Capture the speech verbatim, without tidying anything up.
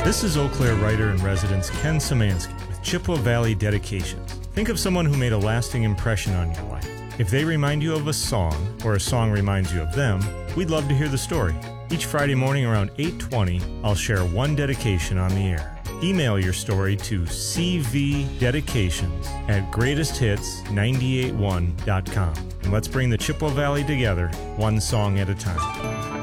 This is Eau Claire writer-in-residence Ken Szymanski with Chippewa Valley Dedications. Think of someone who made a lasting impression on your life. If they remind you of a song, or a song reminds you of them, we'd love to hear the story. Each Friday morning around eight twenty, I'll share one dedication on the air. Email your story to c v dedications at greatest hits nine eight one dot com. And let's bring the Chippewa Valley together, one song at a time.